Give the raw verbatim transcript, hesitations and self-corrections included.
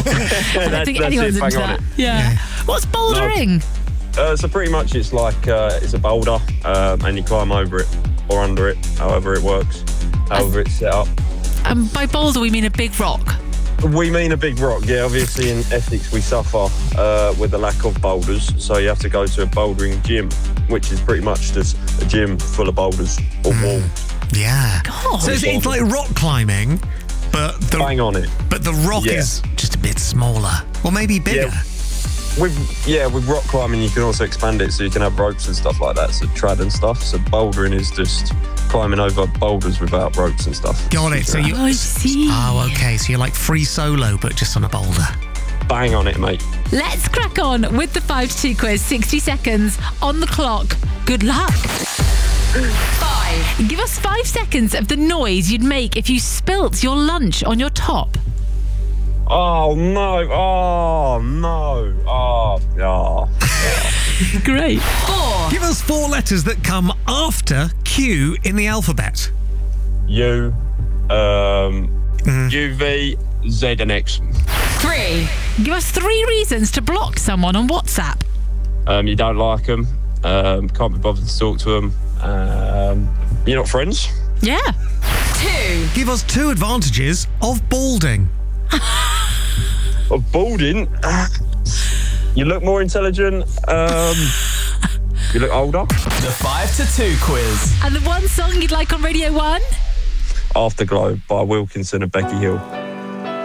I don't think anyone's into that. Yeah. yeah. What's bouldering? No. Uh, so pretty much it's like uh, it's a boulder um, and you climb over it or under it, however it works, however As, it's set up. And um, by boulder we mean a big rock? We mean a big rock, yeah. Obviously in Essex we suffer uh, with the lack of boulders, so you have to go to a bouldering gym, which is pretty much just a gym full of boulders or mm. walls. Yeah. God. So it's, it's like rock climbing, but the, Bang on it. But the rock yeah. is just a bit smaller, or maybe bigger. Yeah. With yeah, with rock climbing you can also expand it, so you can have ropes and stuff like that, so trad and stuff. So bouldering is just climbing over boulders without ropes and stuff. Got it. So you. Oh, I see. Oh, okay. So you're like free solo, but just on a boulder. Bang on it, mate. Let's crack on with the five to two quiz. sixty seconds on the clock. Good luck. Five. Give us five seconds of the noise you'd make if you spilt your lunch on your top. Oh, no. Oh, no. Oh, oh. Great. Four. Give us four letters that come after Q in the alphabet. U, um, mm. U, V, Z, and X. Three. Give us three reasons to block someone on WhatsApp. Um, you don't like them. Um, can't be bothered to talk to them. Um, you're not friends. Yeah. Two. Give us two advantages of balding. Of balding? You look more intelligent. Um, you look older. The five to two quiz. And the one song you'd like on Radio One? Afterglow by Wilkinson and Becky Hill.